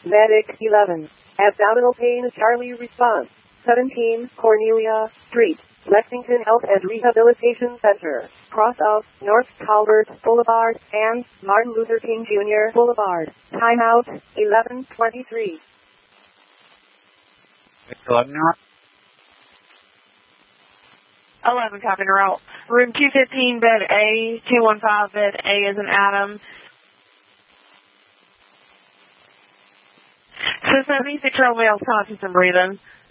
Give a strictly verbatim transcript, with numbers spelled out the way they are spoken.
Medic eleven. Abdominal pain, Charlie response. seventeen, Cornelia Street, Lexington Health and Rehabilitation Center, cross of North Calvert Boulevard and Martin Luther King Junior Boulevard. Timeout, eleven twenty-three. eleven, copy and roll. Room two fifteen, bed A, two one five, bed A is an Adam. So seventy-six-year-old male conscious and breathing.